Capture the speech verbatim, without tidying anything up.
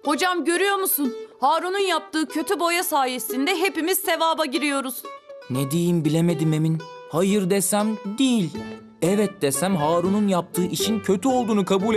Hocam görüyor musun? Harun'un yaptığı kötü boya sayesinde hepimiz sevaba giriyoruz. Ne diyeyim bilemedim Emin. Hayır desem değil. Evet desem Harun'un yaptığı işin kötü olduğunu kabul